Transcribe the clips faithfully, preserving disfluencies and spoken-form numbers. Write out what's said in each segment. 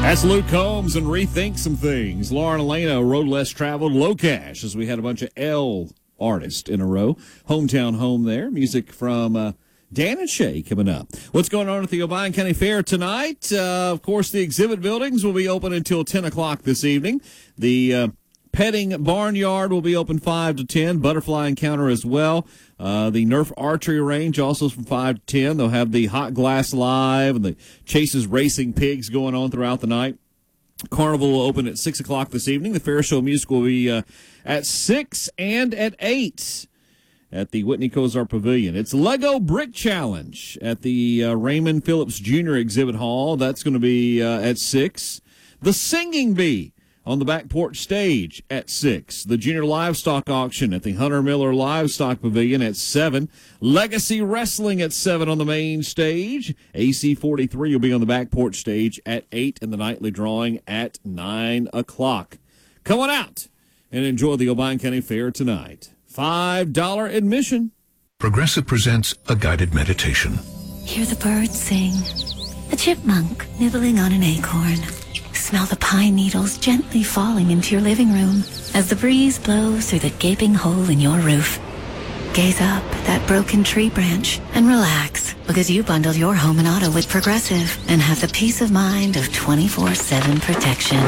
That's Luke Combs and Rethink Some Things. Lauren Elena, Road Less Traveled, Low Cash, as we had a bunch of L artists in a row. Hometown Home there. Music from uh, Dan and Shay coming up. What's going on at the Obion County Fair tonight? Uh, of course, the exhibit buildings will be open until ten o'clock this evening. The uh, petting barnyard will be open five to ten. Butterfly encounter as well. Uh, the Nerf archery range also from five to ten. They'll have the Hot Glass Live and the Chase's Racing Pigs going on throughout the night. Carnival will open at six o'clock this evening. The Fair Show Music will be uh, at six and at eight at the Whitney Cozart Pavilion. It's Lego Brick Challenge at the uh, Raymond Phillips Junior Exhibit Hall. That's going to be uh, at six. The Singing Bee on the back porch stage at six. The Junior Livestock Auction at the Hunter Miller Livestock Pavilion at seven. Legacy Wrestling at seven on the main stage. A C forty-three will be on the back porch stage at eight, and the nightly drawing at nine o'clock. Come on out and enjoy the Obion County Fair tonight. five dollars admission. Progressive presents a guided meditation. Hear the birds sing. A chipmunk nibbling on an acorn. Smell the pine needles gently falling into your living room as the breeze blows through the gaping hole in your roof. Gaze up at that broken tree branch and relax, because you bundled your home and auto with Progressive and have the peace of mind of twenty-four seven protection.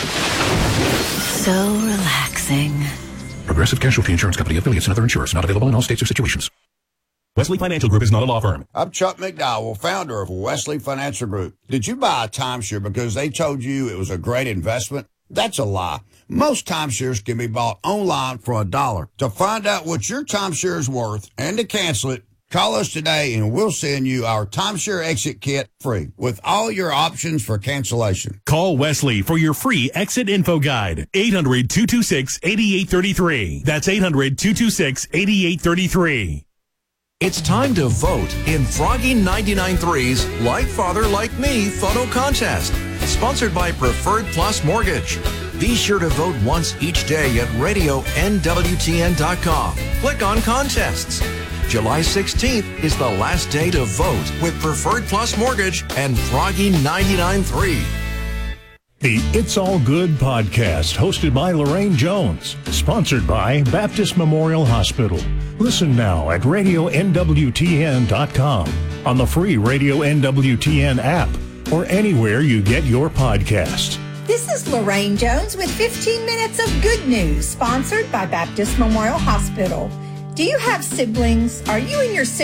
So relaxing. Progressive Casualty Insurance Company, affiliates, and other insurers. Not available in all states or situations. Wesley Financial Group is not a law firm. I'm Chuck McDowell, founder of Wesley Financial Group. Did you buy a timeshare because they told you it was a great investment? That's a lie. Most timeshares can be bought online for a dollar. To find out what your timeshare is worth and to cancel it, call us today and we'll send you our timeshare exit kit free with all your options for cancellation. Call Wesley for your free exit info guide. eight hundred, two two six, eight eight three three. That's eight hundred, two two six, eight eight three three. It's time to vote in Froggy ninety-nine point three's Like Father Like Me photo contest, sponsored by Preferred Plus Mortgage. Be sure to vote once each day at radio N W T N dot com. Click on contests. July sixteenth is the last day to vote with Preferred Plus Mortgage and Froggy ninety-nine point three. The It's All Good podcast, hosted by Lorraine Jones, sponsored by Baptist Memorial Hospital. Listen now at radio N W T N dot com, on the free Radio N W T N app, or anywhere you get your podcasts. This is Lorraine Jones with fifteen minutes of good news, sponsored by Baptist Memorial Hospital. Do you have siblings? Are you and your siblings